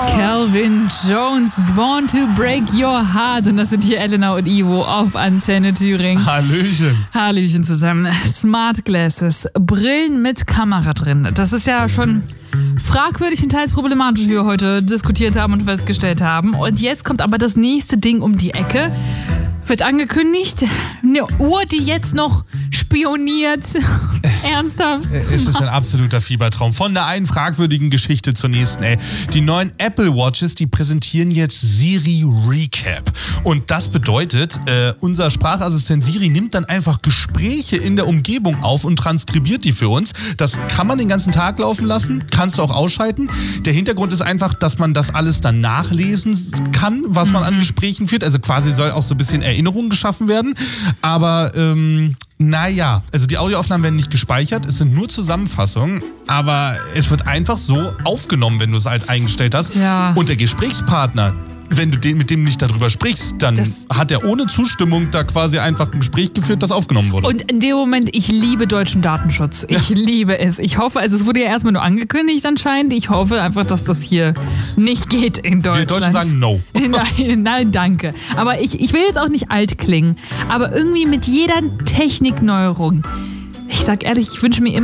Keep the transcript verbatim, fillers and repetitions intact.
Calvin Jones, Born to Break Your Heart. Und das sind hier Elena und Ivo auf Antenne Thüringen. Hallöchen. Hallöchen zusammen. Smart Glasses, Brillen mit Kamera drin. Das ist ja schon fragwürdig und teils problematisch, wie wir heute diskutiert haben und festgestellt haben. Und jetzt kommt aber das nächste Ding um die Ecke. Wird angekündigt, eine Uhr, die jetzt noch spioniert. Ernsthaft? Es ist ein absoluter Fiebertraum. Von der einen fragwürdigen Geschichte zur nächsten. Ey. Die neuen Apple Watches, die präsentieren jetzt Siri Recap. Und das bedeutet, äh, unser Sprachassistent Siri nimmt dann einfach Gespräche in der Umgebung auf und transkribiert die für uns. Das kann man den ganzen Tag laufen lassen, kannst du auch ausschalten. Der Hintergrund ist einfach, dass man das alles dann nachlesen kann, was man an Gesprächen führt. Also quasi soll auch so ein bisschen Erinnerungen geschaffen werden. Aber ähm, naja, also die Audioaufnahmen werden nicht gespeichert, es sind nur Zusammenfassungen, aber es wird einfach so aufgenommen, wenn du es halt eingestellt hast. Ja. Und der Gesprächspartner, wenn du den, mit dem nicht darüber sprichst, dann Das hat er ohne Zustimmung da quasi einfach ein Gespräch geführt, das aufgenommen wurde. Und in dem Moment, ich liebe deutschen Datenschutz. Ich ja. liebe es. Ich hoffe, also es wurde ja erstmal nur angekündigt anscheinend. Ich hoffe einfach, dass das hier nicht geht in Deutschland. Wir Deutschen sagen no. Nein, nein, danke. Aber ich, ich will jetzt auch nicht alt klingen. Aber irgendwie mit jeder Technikneuerung. Ich sag ehrlich, ich wünsche mir immer,